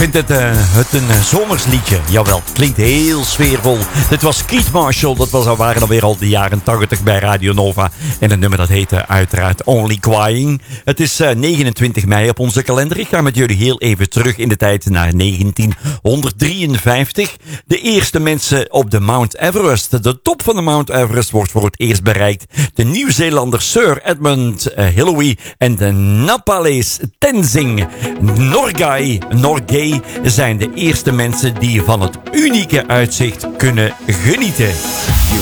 vind het een zomersliedje. Jawel, het klinkt heel sfeervol. Dit was Keith Marshall, dat waren alweer al de jaren 80 bij Radio Nova. En het nummer dat heette uiteraard Only Crying. Het is 29 mei op onze kalender. Ik ga met jullie heel even terug in de tijd naar 1953. De eerste mensen op de Mount Everest. De top van de Mount Everest wordt voor het eerst bereikt. De Nieuw-Zeelander Sir Edmund Hillary en de Nepalese Tenzing Norgay zijn de eerste mensen die van het unieke uitzicht kunnen genieten.